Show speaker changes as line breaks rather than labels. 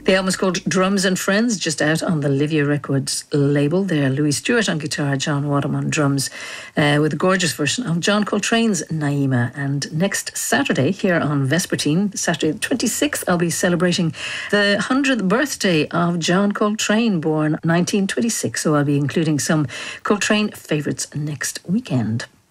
The album is called Drums and Friends, just out on the Livia Records label. There, Louis Stewart on guitar, John Wadham on drums, with a gorgeous version of John Coltrane's Naima. And next Saturday, here on Vespertine, Saturday the 26th, I'll be celebrating the 100th birthday of John Coltrane, born 1926. So I'll be including some Coltrane favourites next weekend.